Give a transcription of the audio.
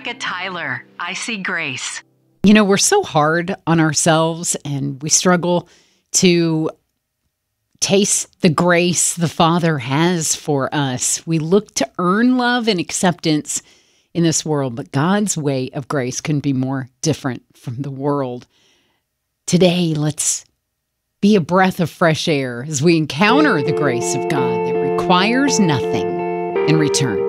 Rebecca Tyler. I see grace. You know, we're so hard on ourselves and we struggle to taste the grace the Father has for us. We look to earn love and acceptance in this world, but God's way of grace couldn't be more different from the world. Today, let's be a breath of fresh air as we encounter the grace of God that requires nothing in return.